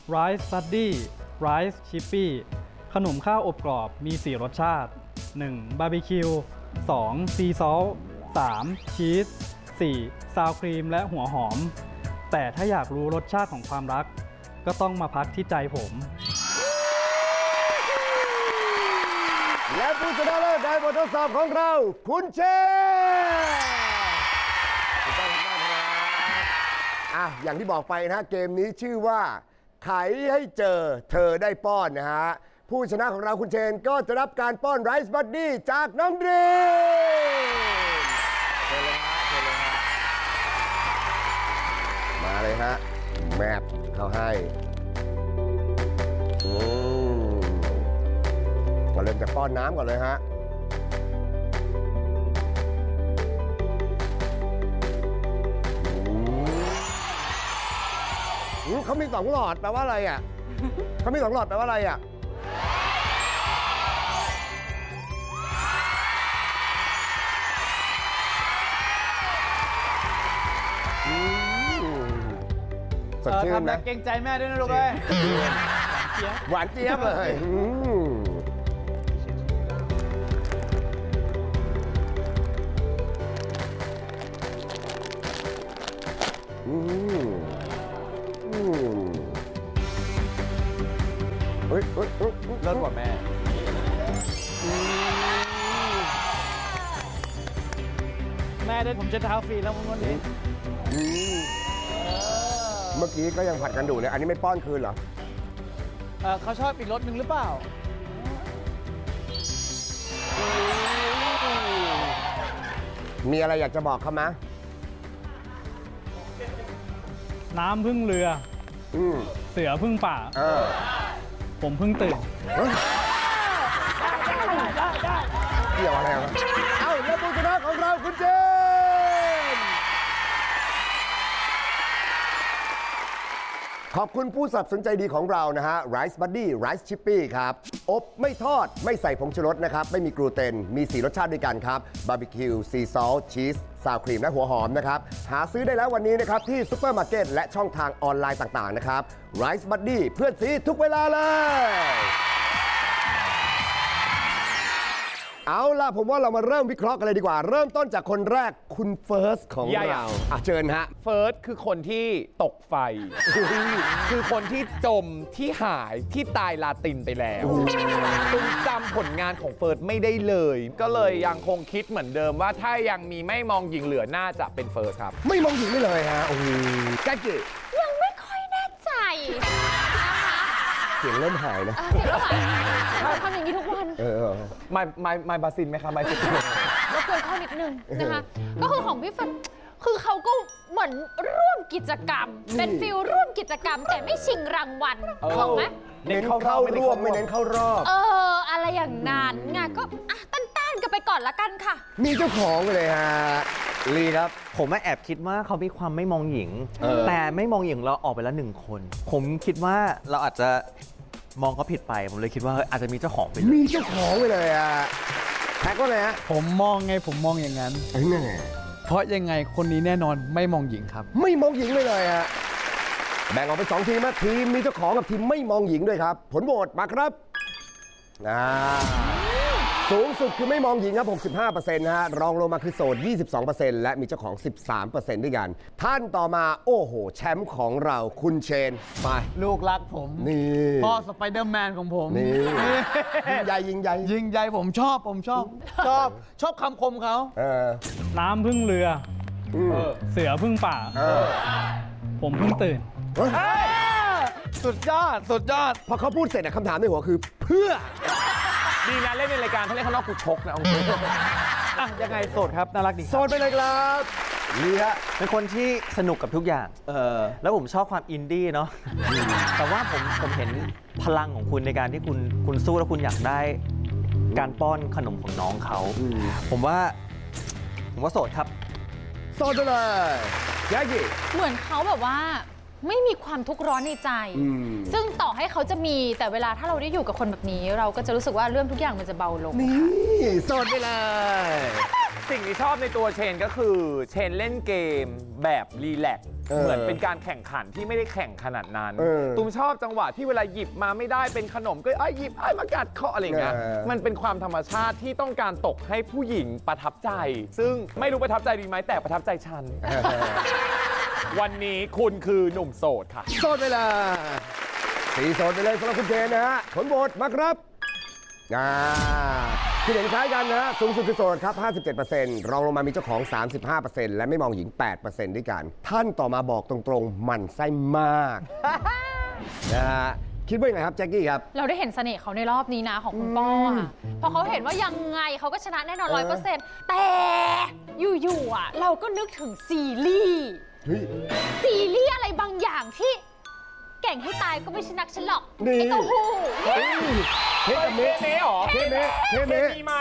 Rice Buddy Rice Chippy ขนมข้าวอบกรอบมี 4 รสชาติ 1. บาร์บีคิว 2. ซีซอล 3. ชีส 4. ซาวครีมและหัวหอม แต่ถ้าอยากรู้รสชาติของความรักก็ต้องมาพักที่ใจผมและผู้ชนะเลิศในบททดสอบของเราคุณเชนอย่างที่บอกไปนะเกมนี้ชื่อว่าไขให้เจอเธอได้ป้อนนะฮะผู้ชนะของเราคุณเชนก็จะรับการป้อนไรซ์บัดดี้จากน้องดรีมเชิญเลยฮะเชิญเลยฮะมาเลยฮะแมปเขาให้ก็เริ่มจากป้อนน้ำก่อนเลยฮะเขามี2 หลอดแปลว่าอะไรอ่ะเขามี2 หลอดแปลว่าอะไรอ่ะสดชื่นนะเกรงใจแม่ด้วยนะลูกเอ้ยหวานเจี๊ยบเลยเลิศกว่าแม่ได้ผมจะเท้าฟรีแล้ววันนี้เมื่อกี้ก็ยังผัดกันดูเลยอันนี้ไม่ป้อนคืนเหรอเขาชอบอีกรสหนึ่งหรือเปล่ามีอะไรอยากจะบอกเขาไหมน้ำพึ่งเรือเสือพึ่งป่าผมเพิ่งตื่นเกี่ยวอะไรครับแล้วผู้ชนะของเราคุณเจนขอบคุณผู้สนับสนุนใจดีของเรานะฮะ Rice Buddy Rice Chippy ครับอบไม่ทอดไม่ใส่ผงชูรสนะครับไม่มีกลูเตนมี4 รสชาติด้วยกันครับบาร์บีคิวซีซอลชีสซาวครีมและหัวหอมนะครับหาซื้อได้แล้ววันนี้นะครับที่ซุปเปอร์มาร์เก็ตและช่องทางออนไลน์ต่างๆนะครับ Rice Buddy เพื่อนซีทุกเวลาเลยเอาล่ะผมว่าเรามาเริ่มวิเคราะห์กันเลยดีกว่าเริ่มต้นจากคนแรกคุณเฟิร์สของเราเชิญฮะเฟิร์สคือคนที่ตกไฟ คือคนที่จมที่หายที่ตายลาตินไปแล้วคุณจำผลงานของเฟิร์สไม่ได้เลยก็เลยยังคงคิดเหมือนเดิมว่าถ้ายังมีไม่มองหญิงเหลือน่าจะเป็นเฟิร์สครับไม่มองหญิงไม่เลยฮะโอ้โหแจ๊กกี้ยังไม่ค่อยแน่ใจเสียงเริ่มหายนะเสียงเริ่มหายทำอย่างนี้ทุกวันไม่บาซินไหมคะไม่ซินก็เกินข้อนิดนึงนะคะก็คือของพี่เฟิร์นคือเขาก็เหมือนร่วมกิจกรรมเป็นฟิลร่วมกิจกรรมแต่ไม่ชิงรางวัลถูกไหมเน้นเข้าร่วมไม่เน้นเข้ารอบอะไรอย่างนั้นไงก็ต้านกันไปก่อนละกันค่ะมีเจ้าของเลยฮะลีครับผมแอบคิดว่าเขามีความไม่มองหญิงแต่ไม่มองหญิงเราออกไปแล้ว1 คนผมคิดว่าเราอาจจะมองเขาผิดไปผมเลยคิดว่าอาจจะมีเจ้าของไปมีเจ้าของไปเลยอ่ะแท็กก็เลยฮะผมมองอย่างนั้นเพราะยังไงคนนี้แน่นอนไม่มองหญิงครับไม่มองหญิงเลยอ่ะแบ่งออกเป็น2 ทีมนะทีมมีเจ้าของกับทีมไม่มองหญิงด้วยครับผลโหวตมาครับสูงสุดคือไม่มองหญิงครับ 65% นะฮะรองลงมาคือโสด 22% และมีเจ้าของ 13% ด้วยกันท่านต่อมาโอ้โหแชมป์ของเราคุณเชนไปลูกรักผมนี่พ่อสไปเดอร์แมนของผมนี่ยิงใหญ่ผมชอบคำคมเขาน้ำพึ่งเรือเสือพึ่งป่าผมเพิ่งตื่นสุดยอดพอเขาพูดเสร็จคำถามในหัวคือเพื่อดีนะเล่นในรายการถ้าเล่นข้างนอกกูชกนะยังไงโสดครับน่ารักดีโสดไปเลยครับนี่ฮะเป็นคนที่สนุกกับทุกอย่างแล้วผมชอบความอินดี้เนาะแต่ว่าผมเห็นพลังของคุณในการที่คุณสู้แล้วคุณอยากได้การป้อนขนมของน้องเขาผมว่าโสดครับโสดเลยแจ๊กกี้เหมือนเขาแบบว่าไม่มีความทุกข์ร้อนในใจซึ่งต่อให้เขาจะมีแต่เวลาถ้าเราได้อยู่กับคนแบบนี้เราก็จะรู้สึกว่าเรื่องทุกอย่างมันจะเบาลงนี่โสดไปเลยสิ่งที่ชอบในตัวเชนก็คือเชนเล่นเกมแบบรีแลกซ์เหมือนเป็นการแข่งขันที่ไม่ได้แข่งขนาดนั้นตุ้มชอบจังหวะที่เวลาหยิบมาไม่ได้เป็นขนมก็หยิบมากัดเคาะอะไรเงี้ยมันเป็นความธรรมชาติที่ต้องการตกให้ผู้หญิงประทับใจ ซึ่งไม่รู้ประทับใจดีไหมแต่ประทับใจฉัน วันนี้คุณคือหนุ่มโสดค่ะโสดไปเลย4 โสดไปเลยสำหรับคุณเจนนะฮะผลโหวตมาครับที่เห็นคล้ายกันนะสูงสุดคือโสดครับ 57% รองลงมามีเจ้าของ 35% และไม่มองหญิง 8% ด้วยกัน ท่านต่อมาบอกตรงๆหมั่นไส้มากนะฮะคิดว่ายังไงครับแจ็คกี้ครับเราได้เห็นเสน่ห์เขาในรอบนี้นะของคุณป้อค่ะพอเขาเห็นว่ายังไงเขาก็ชนะแน่นอน 100%แต่อยู่ๆอ่ะเราก็นึกถึงซีรีส์อะไรบางอย่างที่เก่งให้ตายก็ไม่ใช่นักฉันหรอกไอ้เต้าหู้เคมีหรอเคมีมา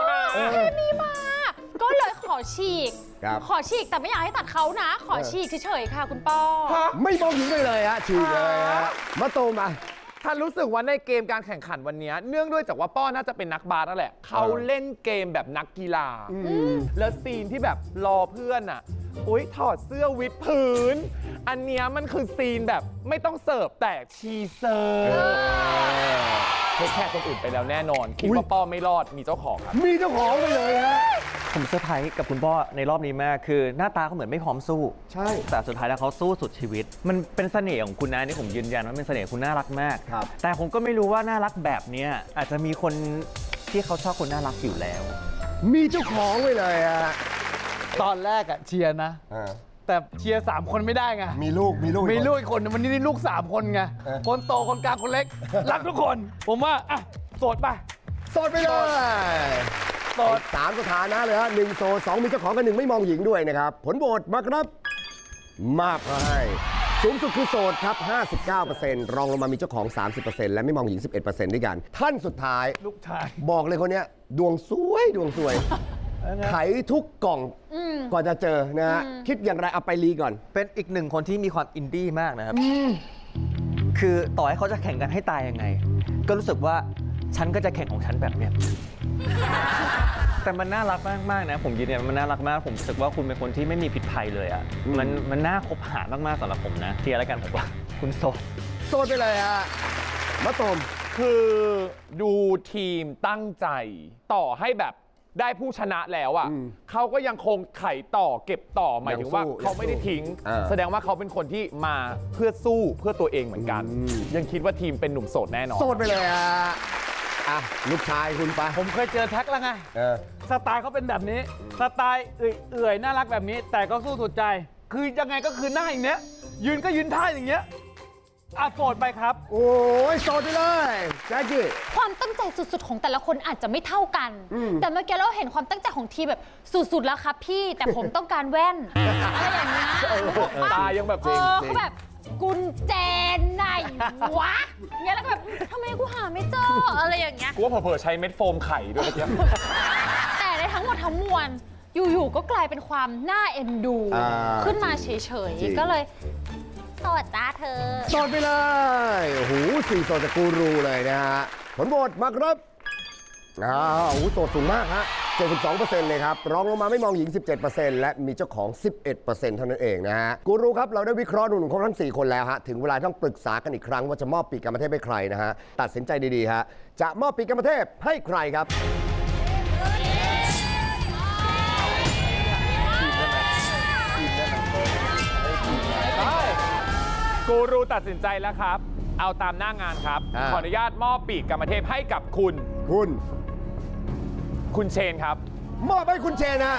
ก็เลยขอฉีกแต่ไม่อยากให้ตัดเขานะขอฉีกเฉยๆค่ะคุณป้อไม่มองหญิงเลยฮะฉีกเลยฮะมาโตมาท่านรู้สึกว่าในเกมการแข่งขันวันนี้เนื่องด้วยจากว่าป้อน่าจะเป็นนักบาสนั่นแหละเขาเล่นเกมแบบนักกีฬาแล้วซีนที่แบบรอเพื่อนอ่ะถอดเสื้อวิดพื้นอันเนี้ยมันคือซีนแบบไม่ต้องเสิร์ฟแต่ชีเสิร์ฟแค่คนอื่นไปแล้วแน่นอนคิดว่าป้อไม่รอดมีเจ้าของครับมีเจ้าของไปเลยฮะผมเซอร์ไพรส์กับคุณพ่อในรอบนี้มากคือหน้าตาเขาเหมือนไม่พร้อมสู้ใช่แต่สุดท้ายแล้วเขาสู้สุดชีวิตมันเป็นเสน่ห์ของคุณนะนี่ผมยืนยันว่าเป็นเสน่ห์คุณน่ารักมากครับแต่ผมก็ไม่รู้ว่าน่ารักแบบนี้อาจจะมีคนที่เขาชอบคนน่ารักอยู่แล้วมีเจ้าของไปเลยอะตอนแรกอะเชียร์นะแต่เชียร์3 คนไม่ได้ไงมีลูกอีกคนวันนี้นี่ลูก3 คนไงคนโตคนกลางคนเล็กรักทุกคนผมว่าโสดไปเลยโสด3 สถานะเลยฮะ1 โสด 2 มีเจ้าของกับ1ไม่มองหญิงด้วยนะครับผลโหวตมาครับมากให้สูงสุดคือโสดครับ 59% รองลงมามีเจ้าของ 30% และไม่มองหญิง 11% ด้วยกันท่านสุดท้ายลูกชายบอกเลยคนเนี้ยดวงสวยไขทุกกล่องก่อนจะเจอนะฮะคิดอย่างไรเอาไปรีก่อนเป็นอีกหนึ่งคนที่มีความอินดี้มากนะครับคือต่อให้เขาจะแข่งกันให้ตายยังไงก็รู้สึกว่าฉันก็จะแข่งของฉันแบบเนี้ยแต่มันน่ารักมากๆนะผมยืนยันมันน่ารักมากผมรู้สึกว่าคุณเป็นคนที่ไม่มีผิดภัยเลยอ่ะมันน่าคบหามากๆสำหรับผมนะเทียร์แล้วกันผมว่าคุณโสดไปเลยฮะมาตมคือดูทีมตั้งใจต่อให้แบบได้ผู้ชนะแล้วอ่ะเขาก็ยังคงไขต่อเก็บต่อหมายถึงว่าเขาไม่ได้ทิ้งแสดงว่าเขาเป็นคนที่มาเพื่อสู้เพื่อตัวเองเหมือนกันยังคิดว่าทีมเป็นหนุ่มโสดแน่นอนโสดไปเลยลูกชายคุณไปผมเคยเจอแท็กแล้วไงสไตล์เขาเป็นแบบนี้สไตล์เอื่อยน่ารักแบบนี้แต่ก็สู้สุดใจคือยังไงก็คือหน้าอย่างเนี้ยยืนก็ยืนท่าอย่างเงี้ยโสดไปครับโอ้ยโสดไปเลยแจ็คกี้ความตั้งใจสุดๆของแต่ละคนอาจจะไม่เท่ากันแต่เมื่อกี้เราเห็นความตั้งใจของทีแบบสุดๆแล้วครับพี่แต่ผมต้องการแว่นอะไรอย่างเงี้ยตายังแบบเขาแบบกุญแจไหนวะเงี้ยแล้วก็แบบทำไมกูหาไม่เจออะไรอย่างเงี้ยกูว่าเผลอๆใช้เม็ดโฟมไข่ด้วยเมื่อกี้แต่ในทั้งหมดทั้งมวลอยู่ๆก็กลายเป็นความน่าเอ็นดูขึ้นมาเฉยๆก็เลยโสดจ้าเธอโสดไปเลยโอ้โห4 โสดจากกูรูเลยนะฮะผลโหวตมาครับโสดสูงมากฮะ 72% เลยครับรองลงมาไม่มองหญิง 17% และมีเจ้าของ 11% เท่านั้นเองนะฮะกูรูครับเราได้วิเคราะห์หนุ่มๆครบทั้ง4 คนแล้วฮะถึงเวลาต้องปรึกษากันอีกครั้งว่าจะมอบปีกกรรมเทพให้ใครนะฮะตัดสินใจดีๆฮะจะมอบปีกกรรมเทพให้ใครครับกูรูตัดสินใจแล้วครับเอาตามหน้างานครับขออนุญาตมอบปีกกรรมเทพให้กับคุณเชนครับมอบให้คุณเชนฮะ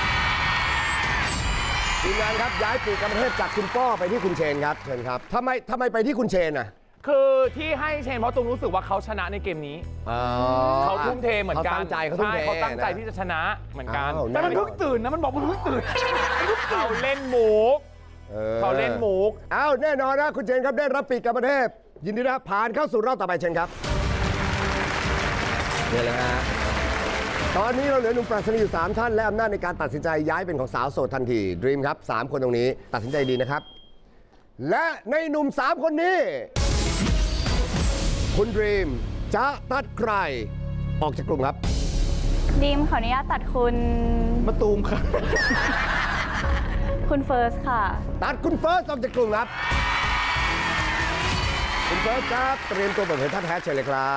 ทีมงานครับย้ายปีกกรรมเทพจากคุณป้อไปที่คุณเชนครับเชิญครับทำไมไปที่คุณเชนอ่ะคือที่ให้เชนเพราะตรงรู้สึกว่าเขาชนะในเกมนี้เขาทุ่มเทเหมือนกันเขาตั้งใจที่จะชนะเหมือนกันแต่มันเพิ่งตื่นนะมันบอกมันเพิ่งตื่นเขาเล่นหมูแน่นอนนะคุณเชนครับได้รับปีกกรรมเทพยินดีนะผ่านเข้าสู่รอบต่อไปเชิญครับนี่เลยฮะตอนนี้เราเหลือหนุ่มปรัชญาอยู่3 ท่านและอำนาจในการตัดสินใจย้ายเป็นของสาวโสดทันทีดรีมครับ3 คนตรงนี้ตัดสินใจดีนะครับและในหนุ่ม3 คนนี้คุณดรีมจะตัดใครออกจากกลุ่มครับเดีมขออนุญาตตัดคุณมะตูมค่ะคุณเฟิร์สค่ะตัดคุณเฟิร์สออกจากกลุ่มครับ คุณเฟิร์สครับเตรียมตัวเปิดเผยท่าแท้เชิญเลยครับ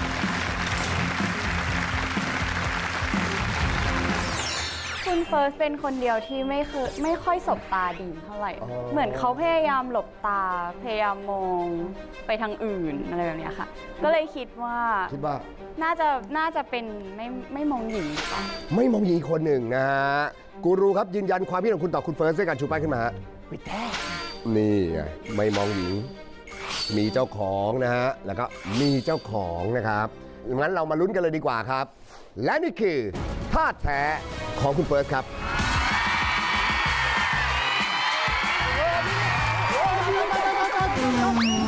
คุณเฟิร์สเป็นคนเดียวที่ไม่ค่อยสบตาดีมเท่าไหร่อ๋อเหมือนเขาพยายามหลบตา พยายามมองไปทางอื่นอะไรแบบเนี้ยค่ะ ก็เลยคิดว่าคิดว่าน่าจะเป็นไม่มองหญิงค่ะไม่มองหญิงอีกคนหนึ่งนะฮะ กูรูครับยืนยันความคิดของคุณต่อคุณเฟิร์สด้วยการชูป้ายขึ้นมาฮะนี่ไงไม่มองหญิง มีเจ้าของนะฮะ แล้วก็มีเจ้าของนะครับ งั้นเรามาลุ้นกันเลยดีกว่าครับ และนี่คือท่าแท้ของคุณเฟิร์สครับเ